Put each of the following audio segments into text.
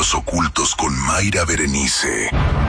Misterios Ocultos con Mayra Berenice.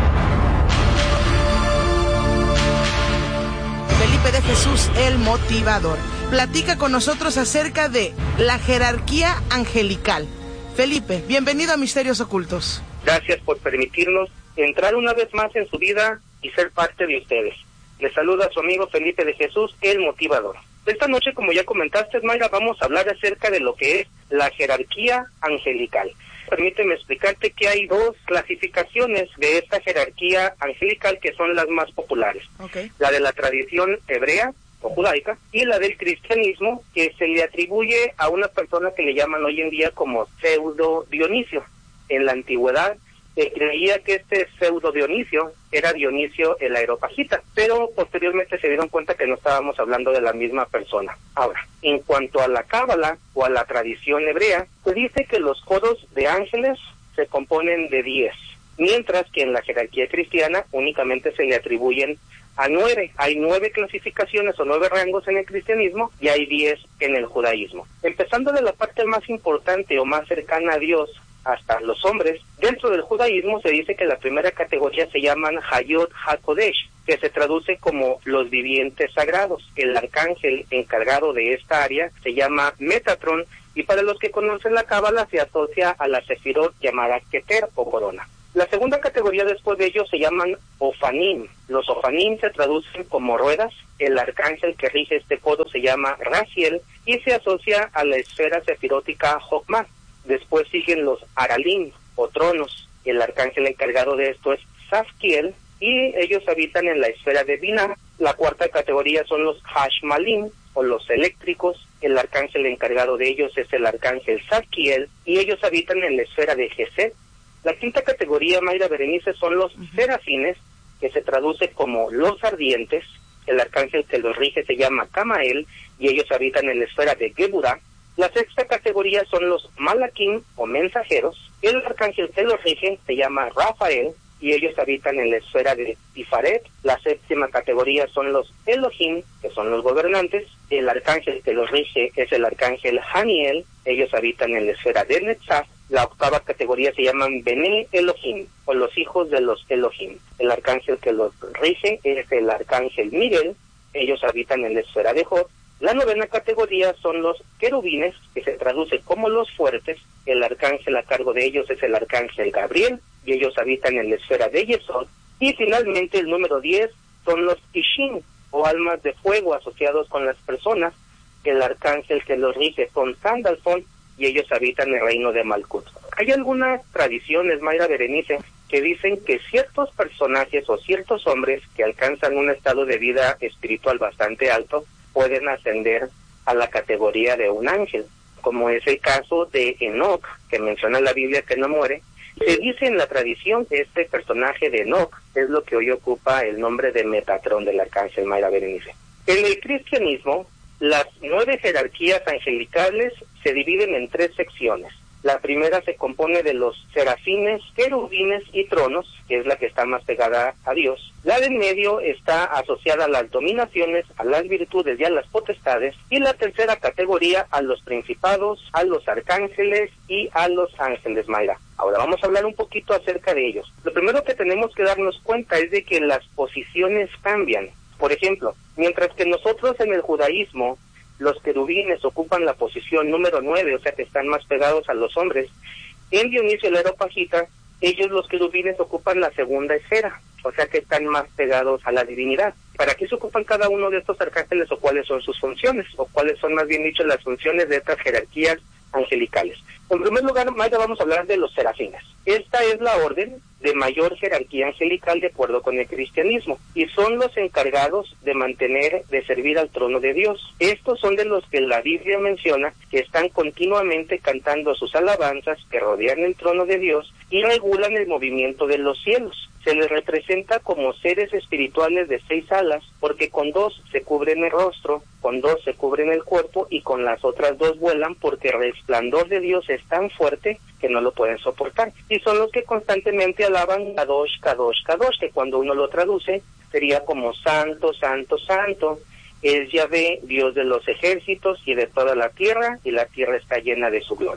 Felipe de Jesús, el motivador, platica con nosotros acerca de la jerarquía angelical. Felipe, bienvenido a Misterios Ocultos. Gracias por permitirnos entrar una vez más en su vida y ser parte de ustedes. Les saluda su amigo Felipe de Jesús, el motivador. Esta noche, como ya comentaste, Mayra, vamos a hablar acerca de lo que es la jerarquía angelical. Permíteme explicarte que hay dos clasificaciones de esta jerarquía angelical que son las más populares. Okay. La de la tradición hebrea o judaica y la del cristianismo, que se le atribuye a una persona que le llaman hoy en día como pseudo Dionisio. En la antigüedad se creía que este pseudo Dionisio era Dionisio el Areópagita, pero posteriormente se dieron cuenta que no estábamos hablando de la misma persona. Ahora, en cuanto a la cábala o a la tradición hebrea, se dice que los coros de ángeles se componen de 10, mientras que en la jerarquía cristiana únicamente se le atribuyen a 9. Hay 9 clasificaciones o 9 rangos en el cristianismo y hay 10 en el judaísmo. Empezando de la parte más importante o más cercana a Dios, hasta los hombres, dentro del judaísmo se dice que la primera categoría se llaman Hayot HaKodesh, que se traduce como los vivientes sagrados. El arcángel encargado de esta área se llama Metatron, y para los que conocen la cábala se asocia a la sefirot llamada Keter o corona. La segunda categoría después de ellos se llaman Ofanim. Los Ofanim se traducen como ruedas. El arcángel que rige este codo se llama Raziel y se asocia a la esfera sefirótica Jokmah. Después siguen los Aralim o tronos. El arcángel encargado de esto es Safkiel y ellos habitan en la esfera de Binah. La cuarta categoría son los Hashmalim o los eléctricos. El arcángel encargado de ellos es el arcángel Safkiel y ellos habitan en la esfera de Gesed. La quinta categoría, Mayra Berenice, son los serafines, que se traduce como los ardientes. El arcángel que los rige se llama Camael y ellos habitan en la esfera de Geburah. La sexta categoría son los Malakim o mensajeros. El arcángel que los rige se llama Rafael y ellos habitan en la esfera de Tifaret. La séptima categoría son los Elohim, que son los gobernantes. El arcángel que los rige es el arcángel Haniel. Ellos habitan en la esfera de Netzach. La octava categoría se llaman Bene Elohim, o los hijos de los Elohim. El arcángel que los rige es el arcángel Miguel. Ellos habitan en la esfera de Jod. La novena categoría son los querubines, que se traduce como los fuertes. El arcángel a cargo de ellos es el arcángel Gabriel, y ellos habitan en la esfera de Yesod. Y finalmente el número 10 son los Ishim, o almas de fuego asociados con las personas. El arcángel que los rige son Sandalfon, y ellos habitan el reino de Malkut. Hay algunas tradiciones, Mayra Berenice, que dicen que ciertos personajes o ciertos hombres que alcanzan un estado de vida espiritual bastante alto pueden ascender a la categoría de un ángel, como es el caso de Enoc, que menciona en la Biblia que no muere. Se dice en la tradición que este personaje de Enoc es lo que hoy ocupa el nombre de Metatron del arcángel, Mayra Berenice. En el cristianismo, las 9 jerarquías angelicales se dividen en 3 secciones. La primera se compone de los serafines, querubines y tronos, que es la que está más pegada a Dios. La de en medio está asociada a las dominaciones, a las virtudes y a las potestades. Y la tercera categoría a los principados, a los arcángeles y a los ángeles, Mayra. Ahora vamos a hablar un poquito acerca de ellos. Lo primero que tenemos que darnos cuenta es de que las posiciones cambian. Por ejemplo, mientras que nosotros en el judaísmo los querubines ocupan la posición número 9, o sea que están más pegados a los hombres, en Dionisio el Areópagita, ellos los querubines ocupan la segunda esfera, o sea que están más pegados a la divinidad. ¿Para qué se ocupan cada uno de estos arcángeles o cuáles son sus funciones? O cuáles son, más bien dicho, las funciones de estas jerarquías angelicales. En primer lugar, Mayra, vamos a hablar de los serafines. Esta es la orden de mayor jerarquía angelical de acuerdo con el cristianismo, y son los encargados de mantener, de servir al trono de Dios. Estos son de los que la Biblia menciona que están continuamente cantando sus alabanzas que rodean el trono de Dios y regulan el movimiento de los cielos. Se les representa como seres espirituales de 6 alas, porque con 2 se cubren el rostro, con 2 se cubren el cuerpo y con las otras 2 vuelan, porque el resplandor de Dios es tan fuerte que no lo pueden soportar. Y son los que constantemente alaban Kadosh, Kadosh, Kadosh, que cuando uno lo traduce sería como santo, santo, santo. Es Yahvé, Dios de los ejércitos y de toda la tierra, y la tierra está llena de su gloria.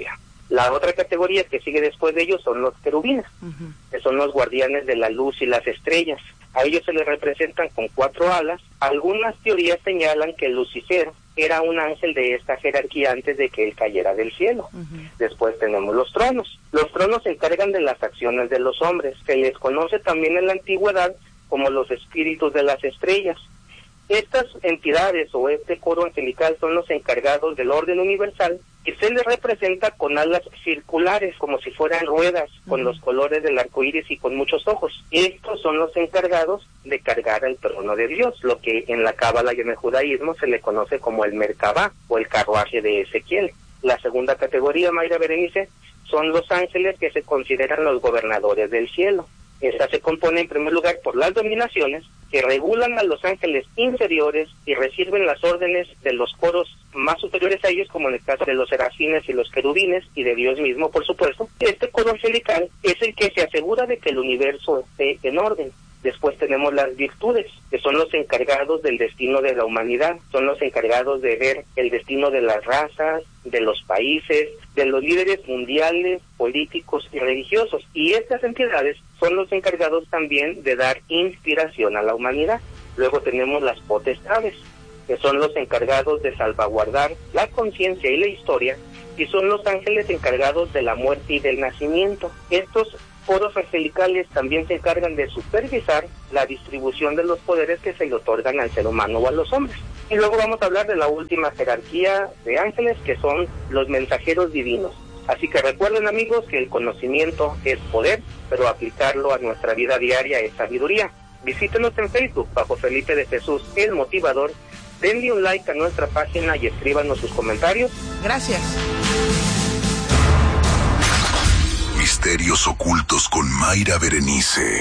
La otra categoría que sigue después de ellos son los querubines, que son los guardianes de la luz y las estrellas. A ellos se les representan con 4 alas. Algunas teorías señalan que Lucifer era un ángel de esta jerarquía antes de que él cayera del cielo. Después tenemos los tronos. Los tronos se encargan de las acciones de los hombres. Se les conoce también en la antigüedad como los espíritus de las estrellas. Estas entidades o este coro angelical son los encargados del orden universal y se les representa con alas circulares, como si fueran ruedas, con los colores del arco iris y con muchos ojos. Estos son los encargados de cargar el trono de Dios, lo que en la cábala y en el judaísmo se le conoce como el Merkabá o el carruaje de Ezequiel. La segunda categoría, Mayra Berenice, son los ángeles que se consideran los gobernadores del cielo. Esta se compone en primer lugar por las dominaciones que regulan a los ángeles inferiores y reciben las órdenes de los coros más superiores a ellos, como en el caso de los serafines y los querubines y de Dios mismo, por supuesto. Este coro angelical es el que se asegura de que el universo esté en orden. Después tenemos las virtudes, que son los encargados del destino de la humanidad, son los encargados de ver el destino de las razas, de los países, de los líderes mundiales, políticos y religiosos. Y estas entidades son los encargados también de dar inspiración a la humanidad. Luego tenemos las potestades, que son los encargados de salvaguardar la conciencia y la historia, y son los ángeles encargados de la muerte y del nacimiento. Estos coros angelicales también se encargan de supervisar la distribución de los poderes que se le otorgan al ser humano o a los hombres. Y luego vamos a hablar de la última jerarquía de ángeles, que son los mensajeros divinos. Así que recuerden, amigos, que el conocimiento es poder, pero aplicarlo a nuestra vida diaria es sabiduría. Visítenos en Facebook bajo Felipe de Jesús, el Motivador. Denle un like a nuestra página y escríbanos sus comentarios. Gracias. Misterios ocultos con Mayra Berenice.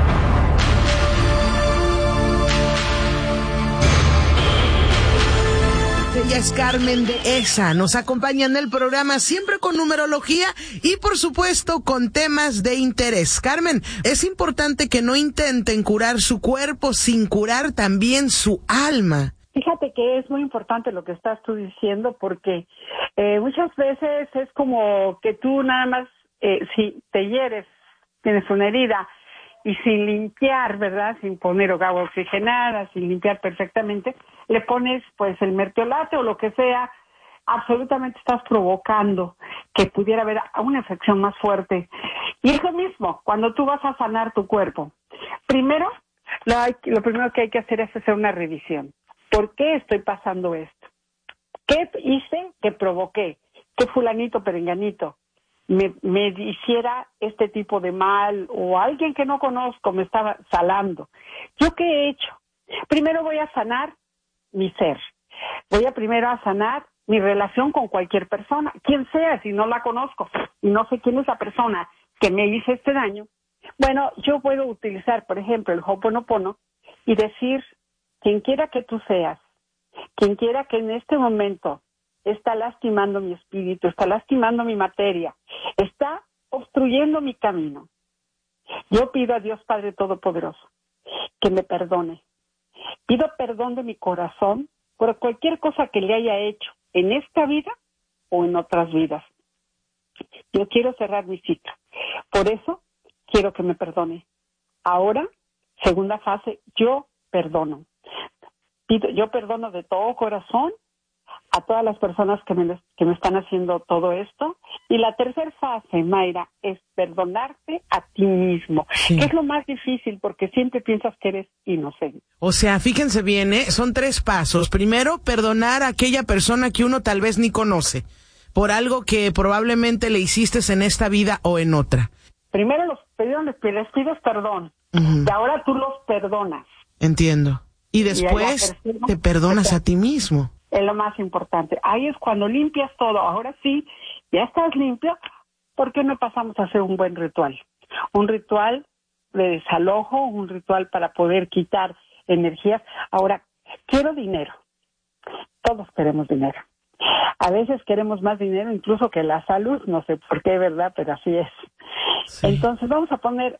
Ella es Carmen de ESA. Nos acompaña en el programa siempre con numerología y, por supuesto, con temas de interés. Carmen, es importante que no intenten curar su cuerpo sin curar también su alma. Fíjate que es muy importante lo que estás tú diciendo, porque muchas veces es como que tú nada más, si te hieres, tienes una herida, y sin limpiar, ¿verdad?, sin poner agua oxigenada, sin limpiar perfectamente, le pones pues el mertiolate o lo que sea, absolutamente estás provocando que pudiera haber una infección más fuerte. Y es lo mismo cuando tú vas a sanar tu cuerpo. Primero, lo primero que hay que hacer es hacer una revisión. ¿Por qué estoy pasando esto? ¿Qué hice que provoqué? ¿Qué fulanito perenganito me hiciera este tipo de mal, o alguien que no conozco me estaba salando? ¿Yo qué he hecho? Primero voy a sanar mi ser. Voy a primero a sanar mi relación con cualquier persona, quien sea, si no la conozco y no sé quién es la persona que me hizo este daño. Bueno, yo puedo utilizar, por ejemplo, el Ho'oponopono y decir: quien quiera que tú seas, quien quiera que en este momento está lastimando mi espíritu, está lastimando mi materia, está obstruyendo mi camino, yo pido a Dios Padre Todopoderoso que me perdone. Pido perdón de mi corazón por cualquier cosa que le haya hecho en esta vida o en otras vidas. Yo quiero cerrar mi ciclo. Por eso quiero que me perdone. Ahora, segunda fase, yo perdono. Yo perdono de todo corazón a todas las personas que me están haciendo todo esto. Y la tercera fase, Mayra, es perdonarte a ti mismo, que es lo más difícil, porque siempre piensas que eres inocente. O sea, fíjense bien, son 3 pasos. Primero, perdonar a aquella persona que uno tal vez ni conoce, por algo que probablemente le hiciste en esta vida o en otra. Primero les pides perdón, y ahora tú los perdonas. Entiendo. Y después te perdonas a ti mismo. Es lo más importante. Ahí es cuando limpias todo. Ahora sí, ya estás limpio. ¿Por qué no pasamos a hacer un buen ritual? Un ritual de desalojo, un ritual para poder quitar energías. Ahora, quiero dinero. Todos queremos dinero. A veces queremos más dinero incluso que la salud. No sé por qué, ¿verdad? Pero así es. Sí. Entonces vamos a poner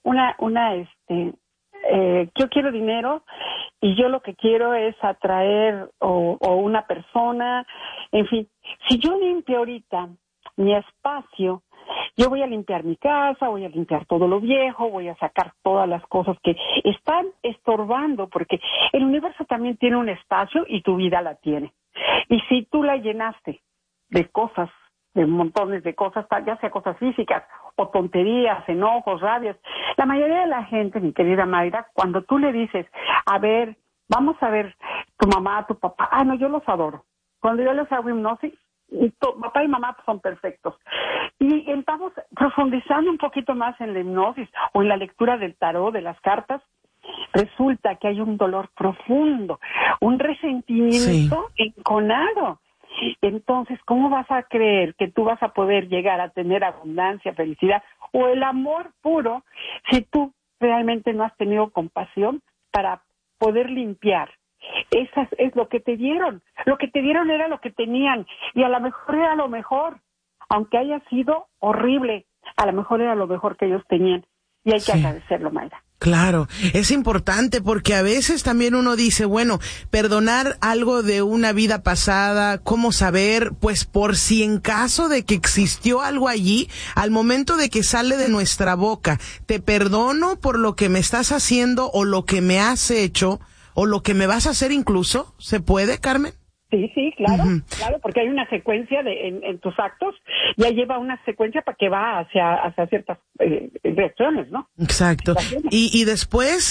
yo quiero dinero y yo lo que quiero es atraer o una persona, en fin. Si yo limpio ahorita mi espacio. Yo voy a limpiar mi casa, voy a limpiar todo lo viejo, voy a sacar todas las cosas que están estorbando, porque el universo también tiene un espacio y tu vida la tiene. Y si tú la llenaste de cosas, de montones de cosas, ya sea cosas físicas o tonterías, enojos, rabias, la mayoría de la gente, mi querida Mayra, cuando tú le dices, a ver, vamos a ver tu mamá, tu papá, no, yo los adoro. Cuando yo les hago hipnosis, papá y mamá son perfectos. Y estamos profundizando un poquito más en la hipnosis o en la lectura del tarot, de las cartas. Resulta que hay un dolor profundo, un resentimiento enconado. Entonces, ¿cómo vas a creer que tú vas a poder llegar a tener abundancia, felicidad o el amor puro si tú realmente no has tenido compasión para poder limpiar? Eso es lo que te dieron. Lo que te dieron era lo que tenían y a lo mejor era lo mejor. Aunque haya sido horrible, a lo mejor era lo mejor que ellos tenían. Y hay que agradecerlo, Mayra. Claro, es importante porque a veces también uno dice, bueno, perdonar algo de una vida pasada, ¿cómo saber? Pues por si en caso de que existió algo allí, al momento de que sale de nuestra boca, te perdono por lo que me estás haciendo o lo que me has hecho o lo que me vas a hacer incluso, ¿se puede, Carmen? Sí, claro, claro, porque hay una secuencia en tus actos, ya lleva una secuencia para que va hacia ciertas reacciones, ¿no? Exacto. Y después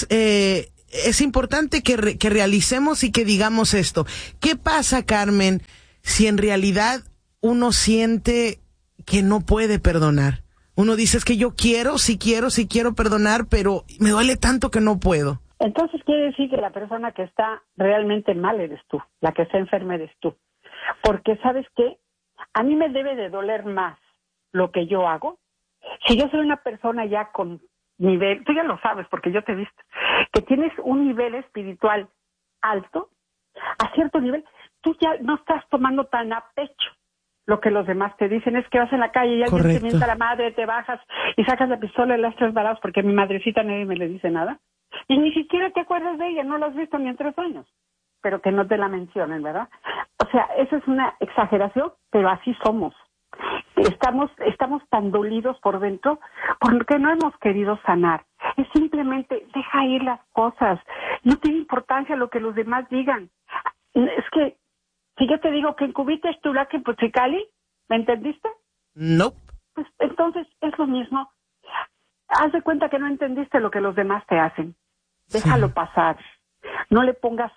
es importante que realicemos y que digamos esto. ¿Qué pasa, Carmen, si en realidad uno siente que no puede perdonar? Uno dice, es que yo sí quiero perdonar, pero me duele tanto que no puedo. Entonces quiere decir que la persona que está realmente mal eres tú, la que está enferma eres tú. Porque, ¿sabes qué? A mí me debe de doler más lo que yo hago. Si yo soy una persona ya con nivel, tú ya lo sabes porque yo te he visto, que tienes un nivel espiritual alto, a cierto nivel, tú ya no estás tomando tan a pecho lo que los demás te dicen. Es que vas en la calle y alguien te mienta a la madre, te bajas y sacas la pistola y las tres balas porque a mi madrecita nadie me le dice nada. Y ni siquiera te acuerdas de ella, no la has visto ni en 3 años, pero que no te la mencionen, ¿verdad? O sea, eso es una exageración, pero así somos. Estamos tan dolidos por dentro porque no hemos querido sanar. Es simplemente, deja ir las cosas. No tiene importancia lo que los demás digan. Es que, si yo te digo que en Cubita es Tulaque en Puchicali, ¿me entendiste? No. Pues entonces es lo mismo. Haz de cuenta que no entendiste lo que los demás te hacen. Déjalo pasar. No le pongas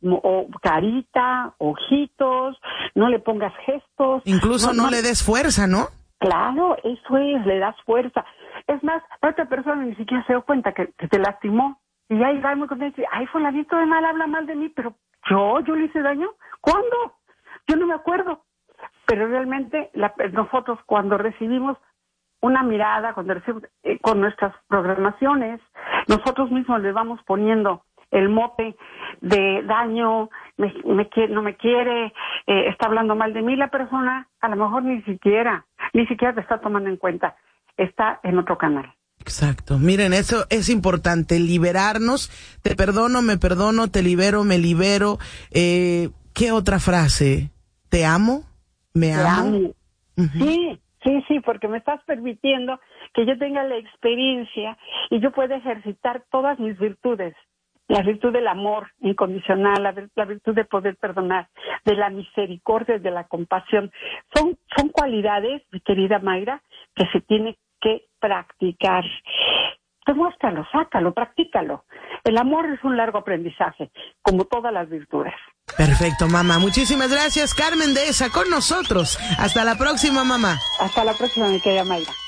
carita, ojitos, no le pongas gestos. Incluso no le des fuerza, ¿no? Claro, eso es, le das fuerza. Es más, la otra persona ni siquiera se dio cuenta que te lastimó. Y ahí va muy contento y dice, ay, fulanito de mal habla mal de mí, pero yo le hice daño. ¿Cuándo? Yo no me acuerdo. Pero realmente nosotros cuando recibimos una mirada, cuando recibimos con nuestras programaciones, nosotros mismos le vamos poniendo el mote de daño, no me quiere, está hablando mal de mí, la persona a lo mejor ni siquiera te está tomando en cuenta, está en otro canal. Exacto. Miren, eso es importante, liberarnos. Te perdono, me perdono, te libero, me libero. ¿Qué otra frase? ¿Te amo? ¿Me amo? Uh-huh. Sí, porque me estás permitiendo que yo tenga la experiencia y yo pueda ejercitar todas mis virtudes. La virtud del amor incondicional, la virtud de poder perdonar, de la misericordia, de la compasión. Son cualidades, mi querida Mayra, que se tiene que practicar. Demuéstralo, sácalo, practícalo. El amor es un largo aprendizaje, como todas las virtudes. Perfecto, mamá. Muchísimas gracias, Carmen Dehesa, con nosotros. Hasta la próxima, mamá. Hasta la próxima, mi querida Mayra.